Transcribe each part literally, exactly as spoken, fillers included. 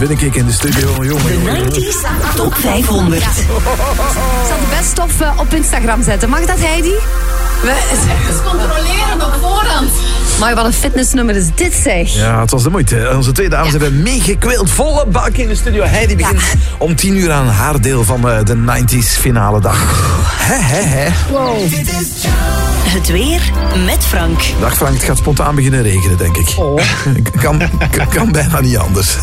binnenkijken in de studio. Jongen, de nineties Top vijfhonderd. Ja. Ik zal de best of uh, op Instagram zetten. Mag dat, Heidi? We dus controleren op voorhand. Maar wat een fitnessnummer is dit, zeg. Ja, het was de moeite. Onze twee dames ja. hebben meegekwild. Volle bak in de studio. Heidi begint ja. om tien uur aan haar deel van uh, de nineties finale dag. He, he, he. Wow. Het weer met Frank. Dag Frank, het gaat spontaan beginnen regenen, denk ik. Oh. kan, kan, kan bijna niet anders.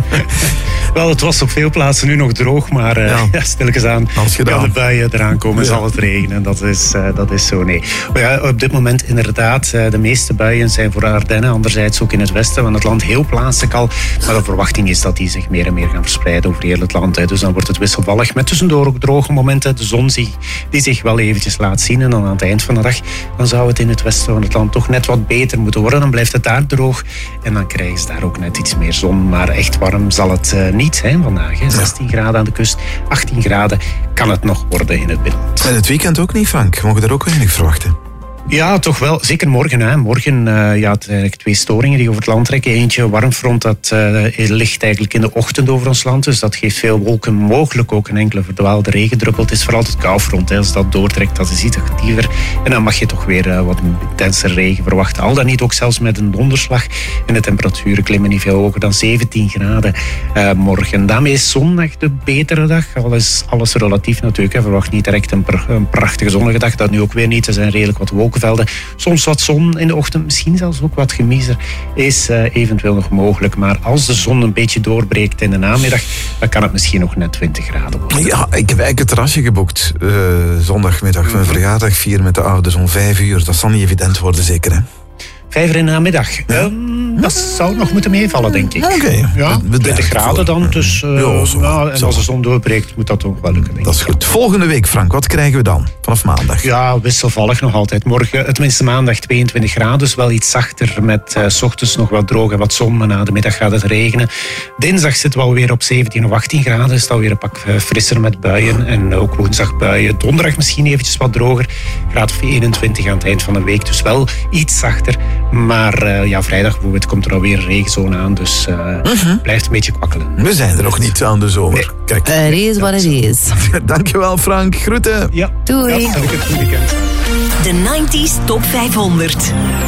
Wel, het was op veel plaatsen nu nog droog, maar uh, ja. Ja, stilletjes aan kan de buien eraan komen, ja. zal het regenen. Dat is, uh, dat is zo, nee. Maar ja, op dit moment inderdaad, uh, de meeste buien zijn voor Ardennen, anderzijds ook in het westen van het land, heel plaatselijk al. Maar de verwachting is dat die zich meer en meer gaan verspreiden over heel het land. Hè. Dus dan wordt het wisselvallig, met tussendoor ook droge momenten. De zon die, die zich wel eventjes laat zien en dan aan het eind van de dag, dan zou het in het westen van het land toch net wat beter moeten worden. Dan blijft het daar droog en dan krijgen ze daar ook net iets meer zon. Maar echt warm zal het uh, niet zijn vandaag. Hè. zestien graden aan de kust, achttien graden kan het nog worden in het binnenland. En het weekend ook niet, Frank? Mogen we daar ook weinig verwachten? Ja, toch wel. Zeker morgen. Hè. Morgen uh, ja, het, eigenlijk twee storingen die over het land trekken. Eentje, warmfront, dat uh, ligt eigenlijk in de ochtend over ons land. Dus dat geeft veel wolken. Mogelijk ook een enkele verdwaalde regendruppel. Het is vooral het koufront. Hè. Als dat doortrekt, dat is iets actiever. En dan mag je toch weer uh, wat intenser regen verwachten. Al dan niet ook zelfs met een donderslag. En de temperaturen klimmen niet veel hoger dan zeventien graden uh, morgen. Daarmee is zondag de betere dag. Alles, alles relatief natuurlijk. Hè. Verwacht niet direct een, pr- een prachtige zonnige dag. Dat nu ook weer niet. Er zijn redelijk wat wolken. Soms wat zon in de ochtend, misschien zelfs ook wat gemiezer, is uh, eventueel nog mogelijk. Maar als de zon een beetje doorbreekt in de namiddag, dan kan het misschien nog net twintig graden worden. Ja, ik heb eigenlijk het terrasje geboekt. Uh, zondagmiddag, mijn mm-hmm. verjaardag vieren met de ouders om vijf uur. Dat zal niet evident worden, zeker, hè? Vijf uur in de namiddag. Ja. Um, dat zou nog moeten meevallen, denk ik. Oké. Okay. Ja, twintig graden dan. Dus, uh, ja, zo, nou, en zo. Als de zon doorbreekt, moet dat toch wel lukken, denk dat is goed. Volgende week, Frank, wat krijgen we dan? Vanaf maandag? Ja, wisselvallig nog altijd. Morgen, tenminste maandag, tweeëntwintig graden. Dus wel iets zachter met uh, 's ochtends nog wat droog en wat zon. Maar na de middag gaat het regenen. Dinsdag zitten we alweer op zeventien of achttien graden. Is het alweer een pak uh, frisser met buien. En ook woensdag buien. Donderdag misschien eventjes wat droger. Graad of eenentwintig aan het eind van de week. Dus wel iets zachter. Maar uh, ja, vrijdag bijvoorbeeld komt er alweer een regenzone aan. Dus uh, uh-huh. blijft een beetje kwakkelen. We zijn er nog niet aan de zomer. Nee. Kijk. Het is wat het is. Dankjewel, Frank. Groeten. Ja. Doei. Ja, een goed weekend. De nineties Top vijfhonderd.